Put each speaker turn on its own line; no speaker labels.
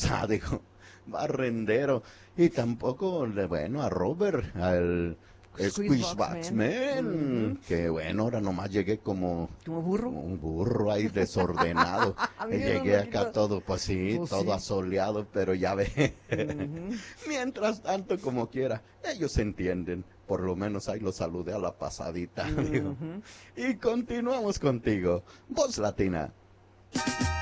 pasada, dijo, barrendero. Y tampoco, bueno, a Robert, al Squishbox Man, que bueno, ahora nomás llegué como
burro.
un burro ahí desordenado. Llegué acá todo, pues sí,
Pues
todo
sí.
asoleado, pero ya ve. Mientras tanto, como quiera, ellos entienden. Por lo menos ahí lo saludé a la pasadita, digo. Y continuamos contigo, Voz Latina.